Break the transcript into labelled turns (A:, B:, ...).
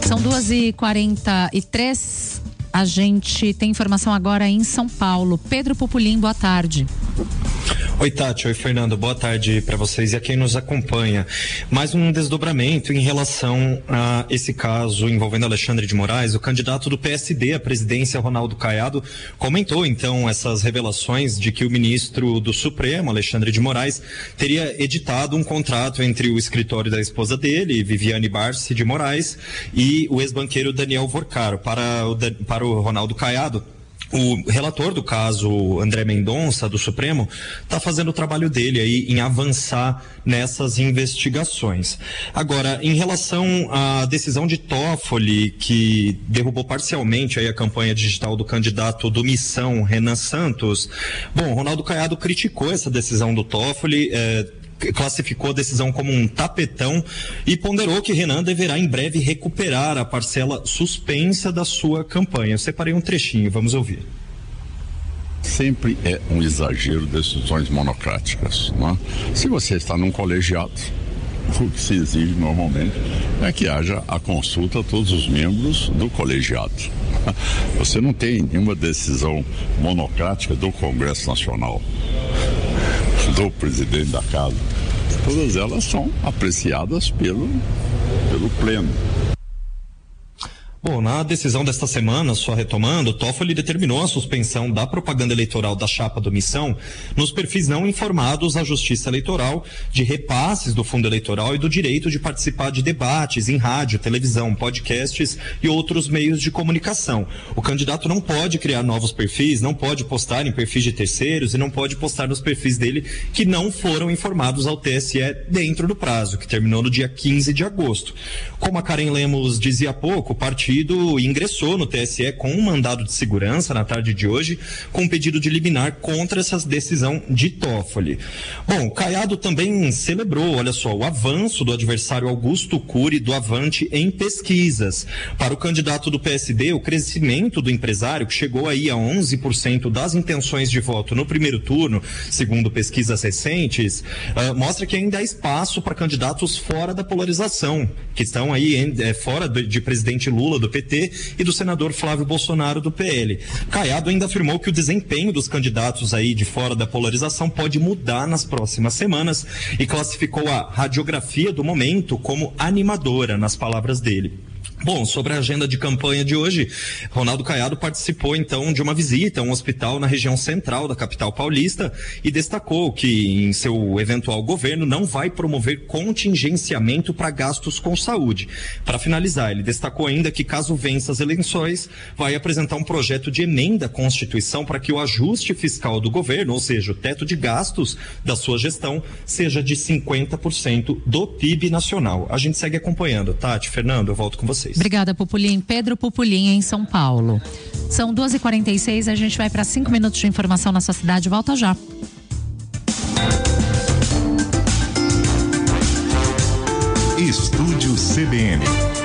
A: São 2h43. A gente tem informação agora em São Paulo. Pedro Pupulim, boa tarde.
B: Oi, Tati. Oi, Fernando. Boa tarde para vocês e a quem nos acompanha. Mais um desdobramento em relação a esse caso envolvendo Alexandre de Moraes. O candidato do PSD à presidência, Ronaldo Caiado, comentou então essas revelações de que o ministro do Supremo, Alexandre de Moraes, teria editado um contrato entre o escritório da esposa dele, Viviane Barsi de Moraes, e o ex-banqueiro Daniel Vorcaro. Para o Ronaldo Caiado, o relator do caso, André Mendonça, do Supremo, está fazendo o trabalho dele aí em avançar nessas investigações. Agora, em relação à decisão de Toffoli, que derrubou parcialmente aí a campanha digital do candidato do Missão, Renan Santos, bom, Ronaldo Caiado criticou essa decisão do Toffoli, classificou a decisão como um tapetão e ponderou que Renan deverá em breve recuperar a parcela suspensa da sua campanha. Eu separei um trechinho, vamos ouvir.
C: Sempre é um exagero decisões monocráticas, não é? Se você está num colegiado, o que se exige normalmente é que haja a consulta a todos os membros do colegiado. Você não tem nenhuma decisão monocrática do Congresso Nacional, do presidente da casa. Todas elas são apreciadas pelo Pleno.
B: Bom, na decisão desta semana, só retomando, Toffoli determinou a suspensão da propaganda eleitoral da chapa do Missão nos perfis não informados à Justiça Eleitoral de repasses do fundo eleitoral e do direito de participar de debates em rádio, televisão, podcasts e outros meios de comunicação. O candidato não pode criar novos perfis, não pode postar em perfis de terceiros e não pode postar nos perfis dele que não foram informados ao TSE dentro do prazo, que terminou no dia 15 de agosto. Como a Karen Lemos dizia há pouco, o partido ingressou no TSE com um mandado de segurança na tarde de hoje, com um pedido de liminar contra essa decisão de Toffoli. Bom, Caiado também celebrou, olha só, o avanço do adversário Augusto Cury do Avante em pesquisas. Para o candidato do PSD, o crescimento do empresário, que chegou aí a 11% das intenções de voto no primeiro turno, segundo pesquisas recentes, mostra que ainda há espaço para candidatos fora da polarização, que estão aí fora de presidente Lula do PT e do senador Flávio Bolsonaro do PL. Caiado ainda afirmou que o desempenho dos candidatos aí de fora da polarização pode mudar nas próximas semanas e classificou a radiografia do momento como animadora, nas palavras dele. Bom, sobre a agenda de campanha de hoje, Ronaldo Caiado participou então de uma visita a um hospital na região central da capital paulista e destacou que em seu eventual governo não vai promover contingenciamento para gastos com saúde. Para finalizar, ele destacou ainda que caso vença as eleições, vai apresentar um projeto de emenda à Constituição para que o ajuste fiscal do governo, ou seja, o teto de gastos da sua gestão, seja de 50% do PIB nacional. A gente segue acompanhando. Tati, Fernando, eu volto com vocês.
A: Obrigada, Pupulim. Pedro Pupulim, em São Paulo. São 2h46, a gente vai para 5 minutos de informação na sua cidade. Volta já.
D: Estúdio CBN.